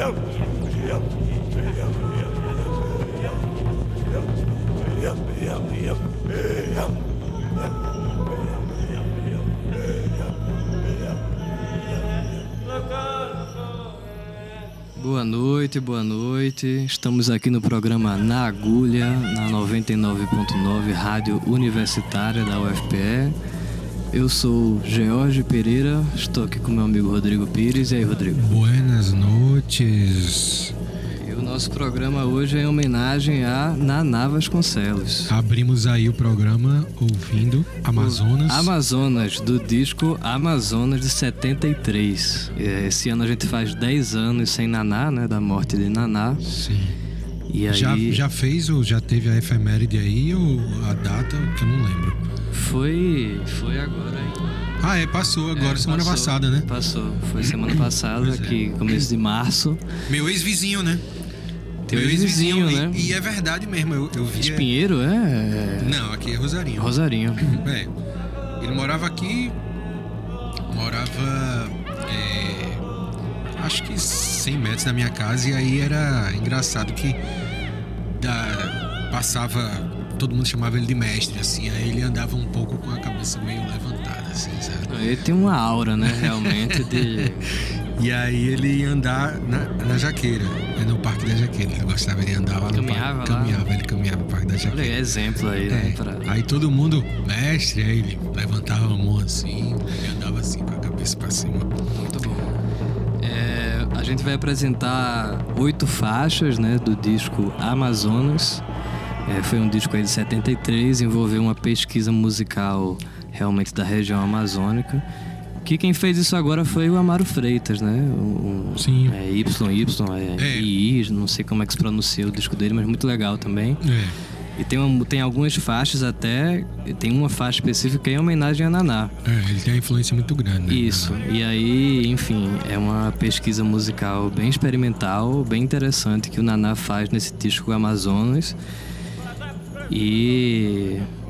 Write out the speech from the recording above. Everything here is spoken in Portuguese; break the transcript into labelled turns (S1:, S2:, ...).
S1: Boa noite. Estamos aqui no programa Na Agulha, na 99.9 Rádio Universitária da UFPE. Eu sou George Pereira, estou aqui com meu amigo Rodrigo Pires. E aí, Rodrigo?
S2: Buenas noites.
S1: E o nosso programa hoje é em homenagem a Naná Vasconcelos.
S2: Abrimos aí o programa ouvindo Amazonas.
S1: Amazonas, do disco Amazonas de 73. Esse ano a gente faz 10 anos sem Naná, né? Da morte de Naná.
S2: Sim.
S1: E aí...
S2: Já fez ou já teve a efeméride aí ou a data que eu não lembro?
S1: Foi agora aí.
S2: Passou agora, semana passada, né?
S1: Passou, foi semana passada, aqui, começo de março.
S2: Meu ex-vizinho, né?
S1: Teu ex-vizinho, né?
S2: E é verdade mesmo, eu vi...
S1: Espinheiro,
S2: Não, aqui é Rosarinho.
S1: Rosarinho.
S2: Ele morava aqui, acho que 100 metros da minha casa, e aí era engraçado que passava... Todo mundo chamava ele de mestre, assim. Aí ele andava um pouco com a cabeça meio levantada, assim, sabe?
S1: Ele tem uma aura, né, realmente, de...
S2: E aí ele ia andar na Jaqueira, no Parque da Jaqueira. Ele gostava de andar lá no parque. Ele caminhava no Parque da Jaqueira.
S1: Olha, exemplo aí, né?
S2: Aí todo mundo, mestre, aí ele levantava a mão assim, e andava assim com a cabeça pra cima.
S1: Muito bom. A gente vai apresentar 8 faixas, né, do disco Amazonas. Foi um disco aí de 73, envolveu uma pesquisa musical realmente da região amazônica. Que quem fez isso agora foi o Amaro Freitas, né?
S2: Sim.
S1: II, não sei como é que se pronuncia o disco dele, mas muito legal também. E tem algumas faixas até, tem uma faixa específica em homenagem a Naná.
S2: Ele tem uma influência muito grande, né?
S1: Isso, e aí, enfim, é uma pesquisa musical bem experimental, bem interessante que o Naná faz nesse disco Amazonas. E